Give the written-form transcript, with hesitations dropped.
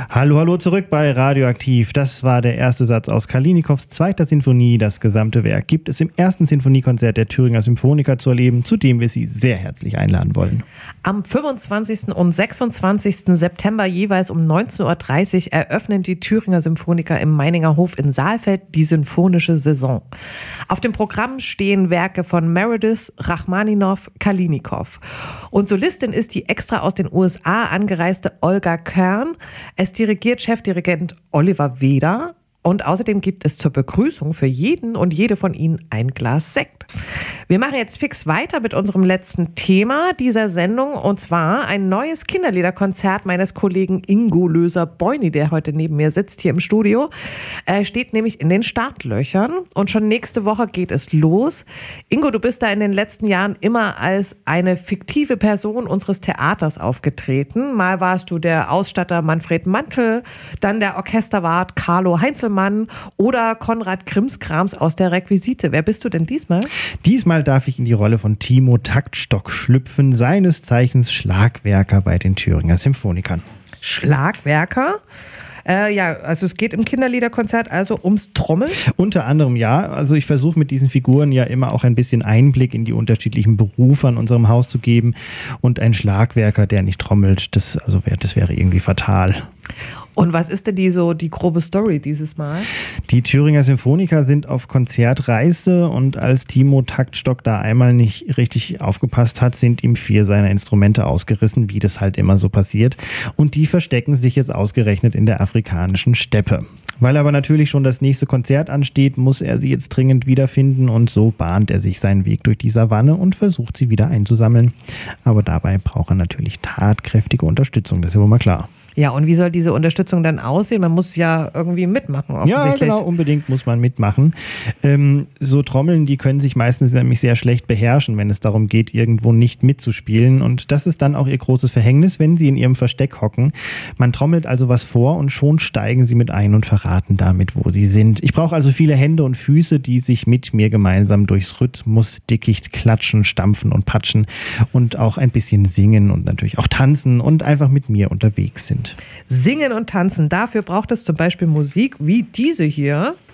Hallo, hallo zurück bei Radioaktiv. Das war der erste Satz aus Kalinikows zweiter Sinfonie. Das gesamte Werk gibt es im ersten Sinfoniekonzert der Thüringer Symphoniker zu erleben, zu dem wir Sie sehr herzlich einladen wollen. Am 25. und 26. September jeweils um 19.30 Uhr eröffnen die Thüringer Symphoniker im Meininger Hof in Saalfeld die symphonische Saison. Auf dem Programm stehen Werke von Meredith, Rachmaninow, Kalinikow. Und Solistin ist die extra aus den USA angereiste Olga Kern. Es dirigiert Chefdirigent Oliver Weder. Und außerdem gibt es zur Begrüßung für jeden und jede von Ihnen ein Glas Sekt. Wir machen jetzt fix weiter mit unserem letzten Thema dieser Sendung, und zwar ein neues Kinderliederkonzert meines Kollegen Ingo Löser-Boini, der heute neben mir sitzt hier im Studio. Er steht nämlich in den Startlöchern und schon nächste Woche geht es los. Ingo, du bist da in den letzten Jahren immer als eine fiktive Person unseres Theaters aufgetreten. Mal warst du der Ausstatter Manfred Mantel, dann der Orchesterwart Carlo Heinzelmann oder Konrad Krimskrams aus der Requisite. Wer bist du denn diesmal? Diesmal darf ich in die Rolle von Timo Taktstock schlüpfen, seines Zeichens Schlagwerker bei den Thüringer Symphonikern. Schlagwerker? Ja, also es geht im Kinderliederkonzert also ums Trommeln? Unter anderem ja. Also ich versuche mit diesen Figuren ja immer auch ein bisschen Einblick in die unterschiedlichen Berufe an unserem Haus zu geben. Und ein Schlagwerker, der nicht trommelt, das wäre irgendwie fatal. Und was ist denn die grobe Story dieses Mal? Die Thüringer Symphoniker sind auf Konzertreise und als Timo Taktstock da einmal nicht richtig aufgepasst hat, sind ihm 4 seiner Instrumente ausgerissen, wie das halt immer so passiert. Und die verstecken sich jetzt ausgerechnet in der afrikanischen Steppe. Weil aber natürlich schon das nächste Konzert ansteht, muss er sie jetzt dringend wiederfinden und so bahnt er sich seinen Weg durch die Savanne und versucht sie wieder einzusammeln. Aber dabei braucht er natürlich tatkräftige Unterstützung, das ist ja wohl mal klar. Ja, und wie soll diese Unterstützung dann aussehen? Man muss ja irgendwie mitmachen, offensichtlich. Ja, genau, unbedingt muss man mitmachen. So Trommeln, die können sich meistens nämlich sehr schlecht beherrschen, wenn es darum geht, irgendwo nicht mitzuspielen. Und das ist dann auch ihr großes Verhängnis, wenn sie in ihrem Versteck hocken. Man trommelt also was vor und schon steigen sie mit ein und verraten damit, wo sie sind. Ich brauche also viele Hände und Füße, die sich mit mir gemeinsam durchs Rhythmusdickicht klatschen, stampfen und patschen und auch ein bisschen singen und natürlich auch tanzen und einfach mit mir unterwegs sind. Singen und tanzen, dafür braucht es zum Beispiel Musik wie diese hier.